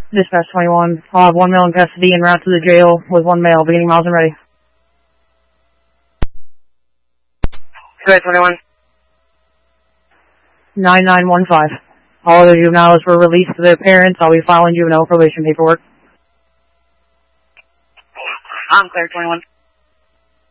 Dispatch 21. I'll have one male in custody en route to the jail with one male. Beginning miles and ready. Dispatch 21. 9915. All other juveniles were released to their parents. I'll be filing juvenile probation paperwork. I'm clear, 21.